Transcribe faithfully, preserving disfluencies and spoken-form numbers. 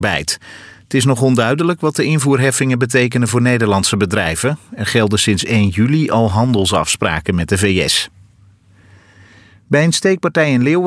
bijt. Het is nog onduidelijk wat de invoerheffingen betekenen voor Nederlandse bedrijven. Er gelden sinds één juli al handelsafspraken met de V S. Bij een steekpartij in Leeuwarden